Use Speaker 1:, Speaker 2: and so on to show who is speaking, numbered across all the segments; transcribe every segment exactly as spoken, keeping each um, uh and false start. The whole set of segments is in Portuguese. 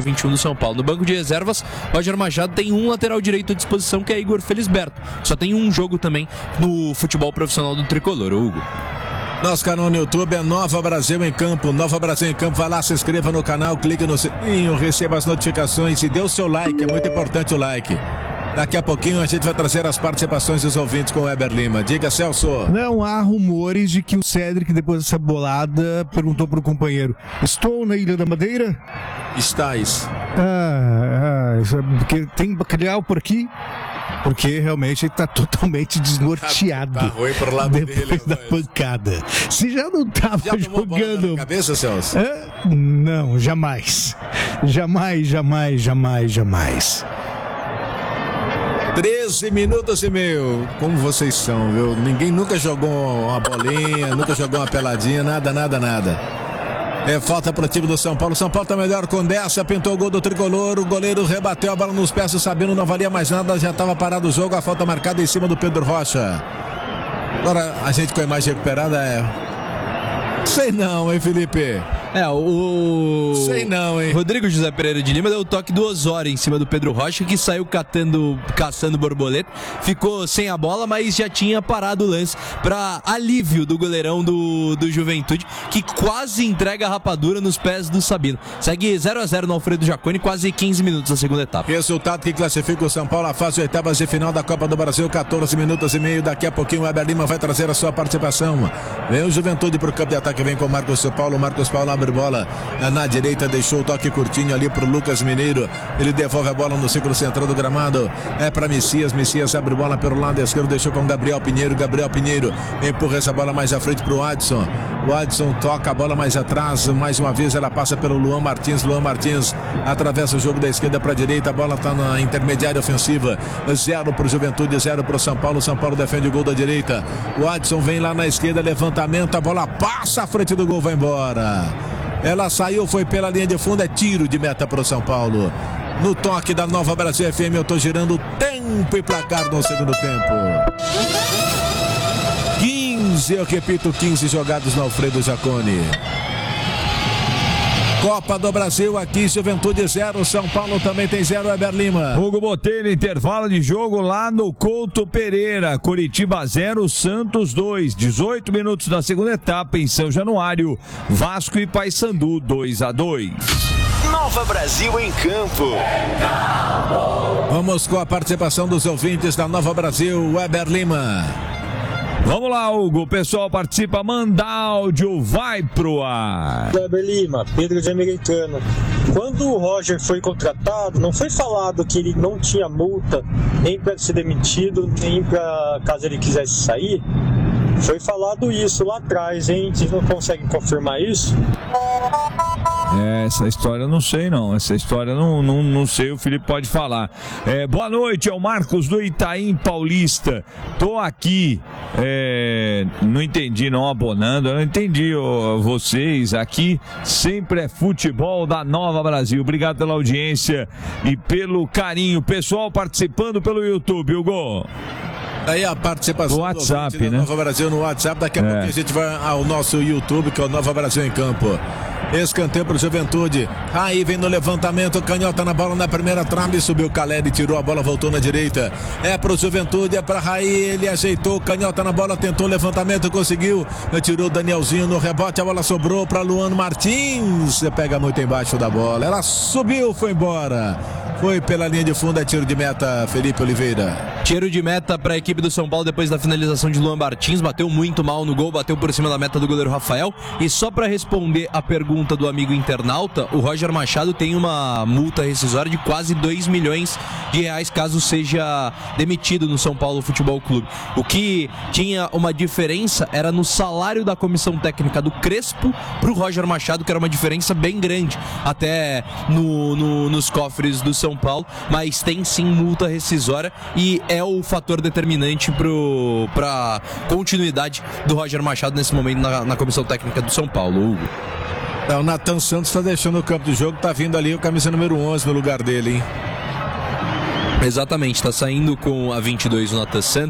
Speaker 1: vinte e um do São Paulo. No banco de reservas, Roger Machado tem um lateral direito à disposição, que é Igor Felisberto. Só tem um jogo também no futebol profissional do Tricolor, Hugo.
Speaker 2: Nosso canal no YouTube é Nova Brasil em Campo. Nova Brasil em Campo, vai lá, se inscreva no canal, clique no sininho, receba as notificações e dê o seu like, é muito importante o like. Daqui a pouquinho a gente vai trazer as participações dos ouvintes com o Weber Lima. Diga, Celso.
Speaker 3: Não há rumores de que o Cédric, depois dessa bolada, perguntou para o companheiro: estou na Ilha da Madeira?
Speaker 2: Estás.
Speaker 3: Ah, ah, porque tem bacalhau por aqui? Porque realmente ele está totalmente desnorteado.
Speaker 2: Tá, tá ruim pro lado
Speaker 3: depois
Speaker 2: dele,
Speaker 3: da
Speaker 2: mas...
Speaker 3: pancada. Se já não estava jogando.
Speaker 2: Na cabeça, Celso?
Speaker 3: Ah, não, jamais. Jamais, jamais, jamais, jamais.
Speaker 2: treze minutos e meio. Como vocês são, viu? Ninguém nunca jogou uma bolinha, nunca jogou uma peladinha, nada, nada, nada. É falta pro time do São Paulo. São Paulo tá melhor com dessa, pintou o gol do Tricolor. O goleiro rebateu a bola nos pés do Sabino, não valia mais nada, já estava parado o jogo. A falta marcada em cima do Pedro Rocha. Agora a gente com a imagem recuperada é... Sei não, hein, Felipe?
Speaker 1: É, o...
Speaker 2: Sei não, hein?
Speaker 1: Rodrigo José Pereira de Lima deu o toque do Osório em cima do Pedro Rocha, que saiu catando, caçando borboleta, ficou sem a bola, mas já tinha parado o lance para alívio do goleirão do, do Juventude, que quase entrega a rapadura nos pés do Sabino. Segue zero a zero no Alfredo Jaconi, quase quinze minutos da segunda etapa.
Speaker 2: Resultado que classifica o São Paulo à fase de oitavas de final da Copa do Brasil, catorze minutos e meio. Daqui a pouquinho o Weber Lima vai trazer a sua participação. Vem o Juventude pro campo de ataque, vem com o Marcos Paulo. Marcos Paulo abre bola na direita, deixou o toque curtinho ali pro Lucas Mineiro. Ele devolve a bola no círculo central do gramado. É para Messias. Messias abre bola pelo lado esquerdo, deixou com Gabriel Pinheiro. Gabriel Pinheiro empurra essa bola mais à frente pro Adson. O Adson toca a bola mais atrás. Mais uma vez ela passa pelo Luan Martins. Luan Martins atravessa o jogo da esquerda para a direita. A bola tá na intermediária ofensiva. Zero pro Juventude, zero pro São Paulo. São Paulo defende o gol da direita. O Adson vem lá na esquerda, levantamento. A bola passa à frente do gol, vai embora. Ela saiu, foi pela linha de fundo, é tiro de meta para o São Paulo. No toque da Nova Brasil F M, eu tô girando tempo e placar no segundo tempo. quinze, eu repito, quinze jogados no Alfredo Jaconi. Copa do Brasil aqui, Juventude zero, São Paulo também tem zero, Weber Lima.
Speaker 4: Hugo Botelho, intervalo de jogo lá no Couto Pereira. Curitiba zero, Santos dois. dezoito minutos da segunda etapa em São Januário. Vasco e Paysandu dois a dois.
Speaker 5: Nova Brasil em Campo.
Speaker 2: Vamos com a participação dos ouvintes da Nova Brasil, Weber Lima.
Speaker 4: Vamos lá, Hugo. O pessoal participa, manda áudio, vai pro ar.
Speaker 6: Weber Lima, Pedro de Americano. Quando o Roger foi contratado, não foi falado que ele não tinha multa nem para ser demitido, nem para caso ele quisesse sair? Foi falado isso lá atrás, hein? Vocês não conseguem confirmar isso?
Speaker 4: É, essa história eu não sei não, essa história eu não, não, não sei, o Felipe pode falar. É, boa noite, é o Marcos do Itaim Paulista. Tô aqui, é, não entendi não, abonando, eu não entendi ó, vocês aqui, sempre é futebol da Nova Brasil. Obrigado pela audiência e pelo carinho. Pessoal participando pelo YouTube, Hugo.
Speaker 2: Aí a participação
Speaker 4: do WhatsApp, né?
Speaker 2: Nova Brasil no WhatsApp. Daqui a é. pouco a gente vai ao nosso YouTube, que é o Nova Brasil em Campo. Escanteio para o Juventude. Aí vem no levantamento, canhota na bola na primeira trave, subiu o Caleri, tirou a bola, voltou na direita. É para o Juventude, é para Raí, ele ajeitou, canhota na bola, tentou o levantamento, conseguiu. Tirou o Danielzinho no rebote, a bola sobrou para Luan Martins. Você pega muito embaixo da bola. Ela subiu, foi embora. Foi pela linha de fundo, é tiro de meta, Felipe Oliveira.
Speaker 1: Tiro de meta para a equipe do São Paulo depois da finalização de Luan Martins. Bateu muito mal no gol, bateu por cima da meta do goleiro Rafael. E só para responder a pergunta do amigo internauta, o Roger Machado tem uma multa rescisória de quase dois milhões de reais caso seja demitido no São Paulo Futebol Clube. O que tinha uma diferença era no salário da comissão técnica do Crespo para o Roger Machado, que era uma diferença bem grande até no, no, nos cofres do São Paulo, mas tem sim multa rescisória e é o fator determinante para a continuidade do Roger Machado nesse momento na, na comissão técnica do São Paulo, Hugo.
Speaker 2: É, o Nathan Santos está deixando o campo do jogo, tá vindo ali o camisa número onze no lugar dele, hein?
Speaker 1: Exatamente, está saindo com a vinte e dois o Nathan Santos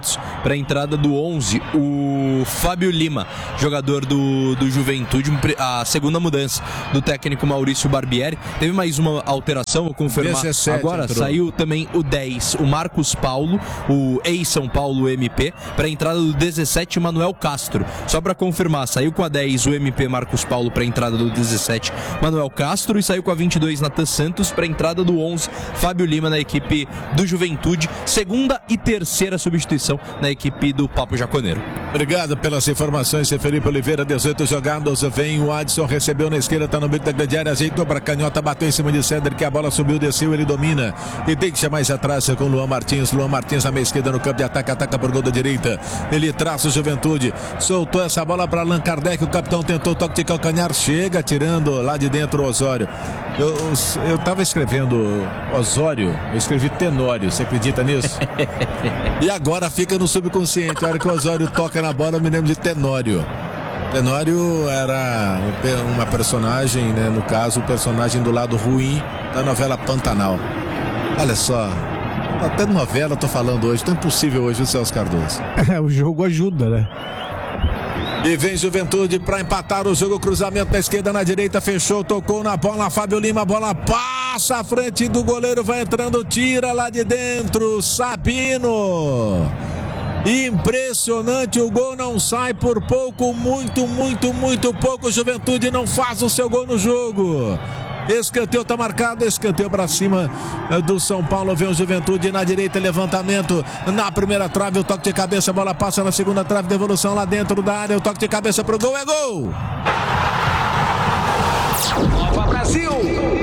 Speaker 1: para a entrada do onze, o Fábio Lima, jogador do, do Juventude, a segunda mudança do técnico Maurício Barbieri. Teve mais uma alteração, vou confirmar
Speaker 2: dezessete
Speaker 1: agora,
Speaker 2: entrou.
Speaker 1: saiu também o dez, o Marcos Paulo, o ex-São Paulo M P, para a entrada do dezessete, Manuel Castro. Só para confirmar, saiu com a dez o M P Marcos Paulo para a entrada do dezessete, Manuel Castro, e saiu com a vinte e dois Natan Santos para a entrada do onze, Fábio Lima, na equipe do Juventude. Segunda e terceira substituição na equipe do Papo Jaconeiro.
Speaker 2: Obrigado pelas informações, seu Felipe Oliveira. dezoito jogados, vem o Adson, recebeu na esquerda, tá no meio da grande área, ajeitou para canhota, bateu em cima de Cedric, a bola subiu, desceu, ele domina e deixa mais atrás com o Luan Martins. Luan Martins na meia esquerda no campo de ataque, ataca por gol da direita, ele traça o Juventude, soltou essa bola para Allan Kardec, o capitão tentou o toque de calcanhar, chega tirando lá de dentro o Osório. Eu, eu tava escrevendo Osório, eu escrevi Tenório, você acredita nisso? E agora fica no subconsciente, a hora que o Osório toca na bola eu me lembro de Tenório. Tenório era uma personagem, né, no caso, o personagem do lado ruim da novela Pantanal. Olha só, até novela eu tô falando hoje, tão impossível hoje o Celso Cardoso.
Speaker 3: É, o jogo ajuda, né?
Speaker 2: E vem Juventude para empatar o jogo, cruzamento na esquerda, na direita, fechou, tocou na bola, Fábio Lima, a bola passa à frente do goleiro, vai entrando, tira lá de dentro, Sabino. Impressionante, o gol não sai por pouco, muito, muito, muito pouco. Juventude não faz o seu gol no jogo. Escanteio tá marcado, escanteio para cima do São Paulo. Vem o Juventude na direita, levantamento na primeira trave, o toque de cabeça, a bola passa na segunda trave, devolução lá dentro da área, o toque de cabeça pro gol, é gol!
Speaker 5: Nova Brasil!